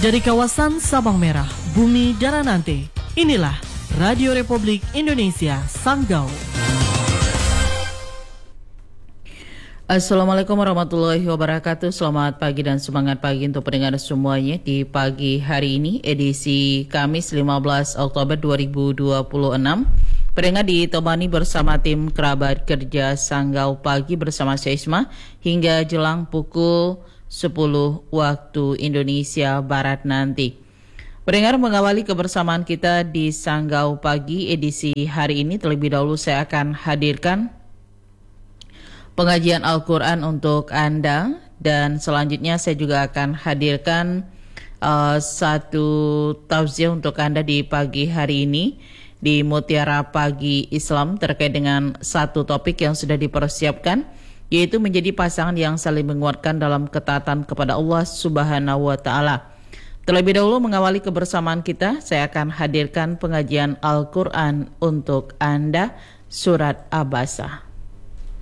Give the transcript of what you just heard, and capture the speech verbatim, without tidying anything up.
Dari kawasan Sabang Merah, Bumi Daranante, inilah Radio Republik Indonesia Sanggau. Assalamualaikum warahmatullahi wabarakatuh. Selamat pagi dan semangat pagi untuk pendengar semuanya di pagi hari ini, edisi Kamis lima belas Oktober dua ribu dua puluh enam. Pendengar ditemani bersama tim kerabat kerja Sanggau Pagi bersama saya Isma hingga jelang pukul sepuluh waktu Indonesia Barat nanti. Pendengar, mengawali kebersamaan kita di Sanggau Pagi edisi hari ini, terlebih dahulu saya akan hadirkan pengajian Al-Quran untuk Anda, dan selanjutnya saya juga akan hadirkan uh, satu tausiah untuk Anda di pagi hari ini di Mutiara Pagi Islam terkait dengan satu topik yang sudah dipersiapkan, yaitu menjadi pasangan yang saling menguatkan dalam ketaatan kepada Allah Subhanahu wa Ta'ala. Terlebih dahulu mengawali kebersamaan kita, saya akan hadirkan pengajian Al-Quran untuk Anda, surat Abasa.